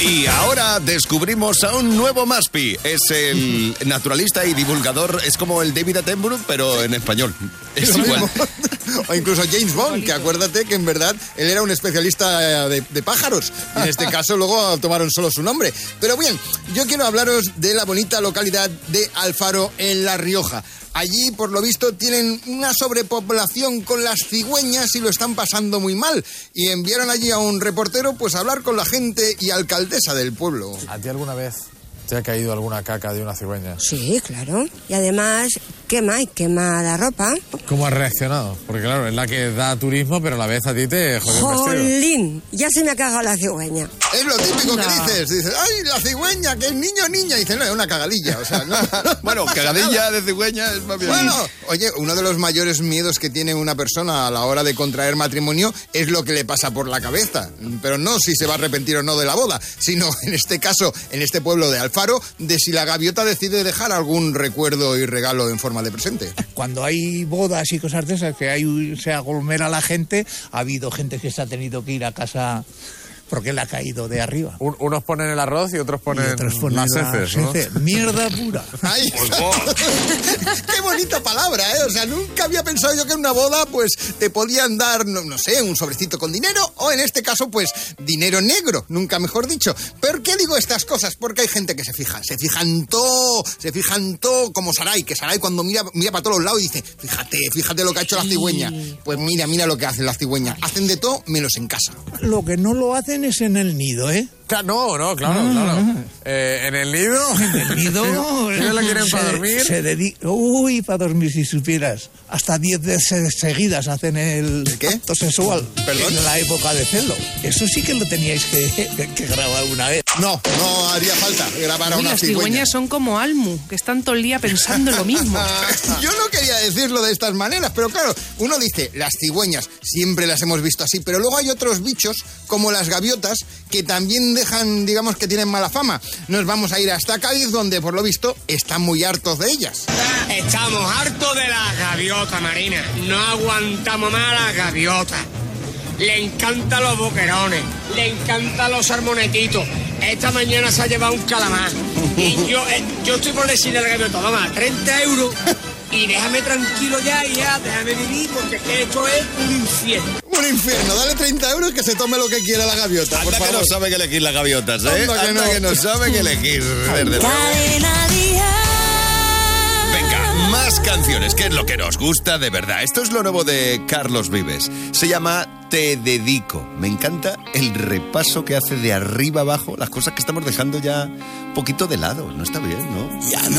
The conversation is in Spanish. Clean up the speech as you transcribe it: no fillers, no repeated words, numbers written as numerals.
Y ahora descubrimos a un nuevo Maspi. Es el naturalista y divulgador, es como el David Attenborough, pero en español. Es igual. O incluso James Bond, que acuérdate que en verdad él era un especialista de pájaros. Y en este caso luego tomaron solo su nombre. Pero bien, yo quiero hablaros de la bonita localidad de Alfaro, en La Rioja. Allí, por lo visto, tienen una sobrepoblación con las cigüeñas y lo están pasando muy mal. Y enviaron allí a un reportero pues a hablar con la gente y alcaldesa del pueblo. ¿A ti alguna vez te ha caído alguna caca de una cigüeña? Sí, claro. Y además quema la ropa. ¿Cómo has reaccionado? Porque claro, es la que da turismo, pero a la vez a ti te jode el vestido. ¡Jolín! Ya se me ha cagado la cigüeña. Es lo típico que dices. Dices, ¡ay, la cigüeña, que es niño o niña! Y dices, no, es una cagadilla. O sea, no. Bueno, cagadilla de cigüeña es más bien. Bueno, oye, uno de los mayores miedos que tiene una persona a la hora de contraer matrimonio es lo que le pasa por la cabeza. Pero no si se va a arrepentir o no de la boda, sino en este caso, en este pueblo de Alfaro, de si la gaviota decide dejar algún recuerdo y regalo en forma de presente. Cuando hay bodas y cosas de esas, se aglomera la gente, ha habido gente que se ha tenido que ir a casa porque le ha caído de arriba. Unos ponen el arroz y otros ponen las heces, ¿no? Mierda pura. ¡Ay! ¡Qué bonita palabra, ¿eh? O sea, nunca había pensado yo que en una boda, pues, te podían dar, no sé, un sobrecito con dinero, o en este caso, pues, dinero negro, nunca mejor dicho. ¿Por qué digo estas cosas? Porque hay gente que se fija en todo, como Saray, que Saray cuando mira para todos los lados y dice, fíjate lo que ha hecho la cigüeña. Pues mira lo que hacen las cigüeñas. Hacen de todo menos en casa. Lo que no lo hacen es en el nido, ¿eh? Claro. ¿En el nido? En el nido. ¿Ellos la quieren para dormir? Uy, para dormir, si supieras. Hasta 10 veces seguidas hacen el ¿qué? acto sexual. ¿Perdón? En la época de celo. Eso sí que lo teníais que grabar una vez. No haría falta grabar a una las cigüeña. cigüeñas son como Almu, que están todo el día pensando lo mismo. Yo no quería decirlo de estas maneras, pero claro, uno dice, las cigüeñas siempre las hemos visto así, pero luego hay otros bichos, como las gaviotas, que también dejan, digamos, que tienen mala fama. Nos vamos a ir hasta Cádiz, donde por lo visto están muy hartos de ellas. Estamos hartos de las gaviotas, Marina. No aguantamos más a las gaviotas. Le encantan los boquerones, le encantan los salmonetitos. Esta mañana se ha llevado un calamar. Y yo estoy por decirle al gaviota, vamos, 30 euros. Y déjame tranquilo ya, déjame vivir, porque esto es un infierno. Un infierno, dale 30 euros que se tome lo que quiera la gaviota, por favor. Que no sabe que elegir las gaviotas, ¿eh? Anda que no sabe que elegir. Venga, más canciones, que es lo que nos gusta de verdad. Esto es lo nuevo de Carlos Vives. Se llama Te Dedico. Me encanta el repaso que hace de arriba abajo, las cosas que estamos dejando ya un poquito de lado. No está bien, ¿no? Ya